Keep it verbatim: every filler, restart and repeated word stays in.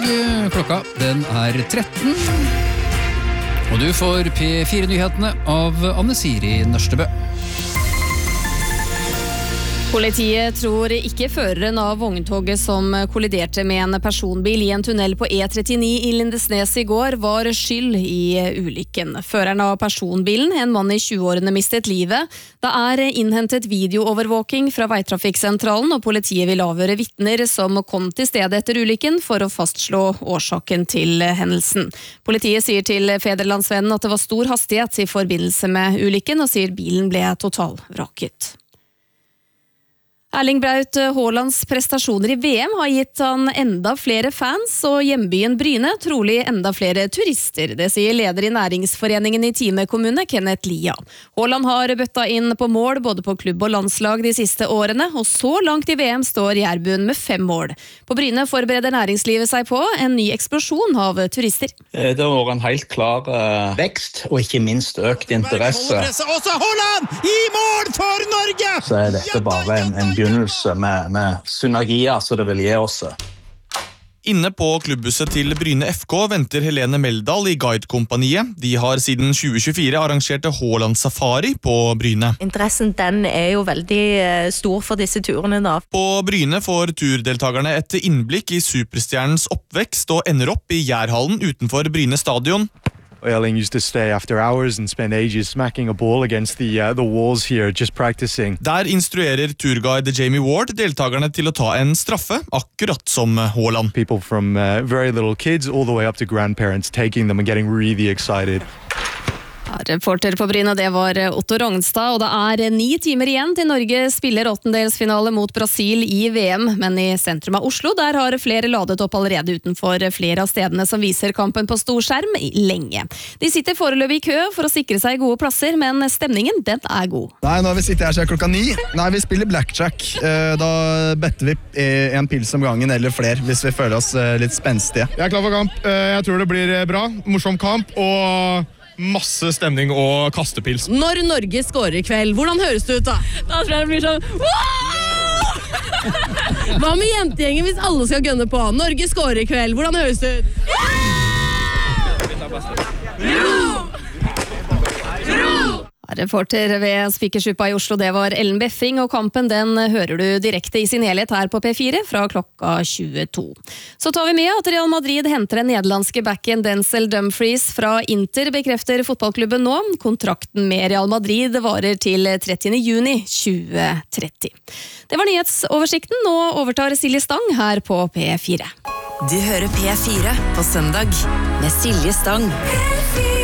Klokka den er tretten. Og du får P fire-nyhetene av Anne Siri Nørstebø. Politiet tror ikke føreren av vogntoget som kolliderte med en personbil i en tunnel på E trettini i Lindesnes i går var skyld i ulykken. Føreren av personbilen, en mann i tjue-årene, mistet livet. Det er innhentet videoovervåking fra veitrafikksentralen, og politiet vil avhøre vitner som kom til stedet etter ulykken for å fastslå årsaken til hendelsen. Politiet sier til Fædrelandsvennen at det var stor hastighet i forbindelse med ulykken, og sier bilen ble totalvraket. Erling Braut Haalands prestasjoner i V M har gitt han enda flere fans, og hjembyen Bryne trolig enda flere turister. Det sier leder i næringsforeningen i Time kommune, Kenneth Lia. Haaland har bøtta inn på mål både på klubb og landslag de siste årene, og så langt i V M står Jærbuen med fem mål. På Bryne forbereder næringslivet seg på en ny eksplosjon av turister. Det har vært en helt klar uh, vekst, og ikke minst økt interesse. Også Haaland i mål for Norge! Så er dette bare en, en begynnelse med, med synergier så det vil gi oss. Inne på klubbhuset til Bryne F K venter Helene Meldal i Guidekompaniet. De har siden tjue tjuefire arrangert Haaland Safari på Bryne. Interessen den er jo veldig stor for disse turene da. På Bryne får turdeltagerne et innblikk i superstjernens oppvekst og ender opp i Jærhallen utenfor Bryne stadion. Erling used to stay after hours and spend ages smacking a ball against the, uh, the walls here, just practicing. Der instruerer turguide Jamie Ward deltagerne til å ta en straffe, akkurat som Haaland. People from uh, very little kids all the way up to grandparents taking them and getting really excited. Reporter på Bryne, det var Otto Rognstad, og det er ni timer igjen til Norge spiller åttendelsfinale mot Brasil i V M, men i sentrum av Oslo, der har flere ladet opp allerede utenfor flere av stedene som viser kampen på storskjerm lenge. De sitter foreløpig i kø for å sikre seg gode plasser, men stemningen, den er god. Nei, nå har vi sittet her siden klokka ni. Nei, vi spiller blackjack. Da better vi en pils om gangen eller flere, hvis vi føler oss litt spenstige. Jeg er klar for kamp. Jeg tror det blir bra, morsom kamp, og masse stemning og kastepils. Når Norge scorer i kveld, hvordan høres det ut da? Da tror jeg det blir sånn Hva med jentegjengen hvis alle skal gønne på? Norge scorer i kveld, hvordan høres det ut? Reporter ved Spikersuppa i Oslo, det var Ellen Befring, og kampen den hører du direkte i sin helhet her på P fire fra klokka tjueto. Så tar vi med at Real Madrid henter den nederlandske backen Denzel Dumfries fra Inter, bekrefter fotballklubben nå. Kontrakten med Real Madrid varer til trettiende juni tjue tretti. Det var nyhetsoversikten, nå overtar Silje Stang her på P fire. Du hører P fire på søndag med Silje Stang.